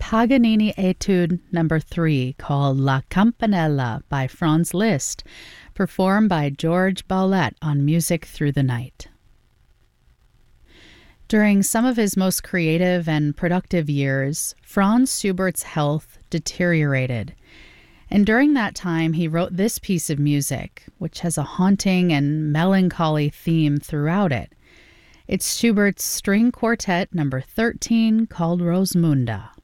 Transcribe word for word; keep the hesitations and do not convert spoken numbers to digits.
Paganini Etude Number three called La Campanella by Franz Liszt, performed by George Baulette on Music Through the Night. During some of his most creative and productive years, Franz Schubert's health deteriorated. And during that time, he wrote this piece of music, which has a haunting and melancholy theme throughout it. It's Schubert's String Quartet Number thirteen called Rosmunda.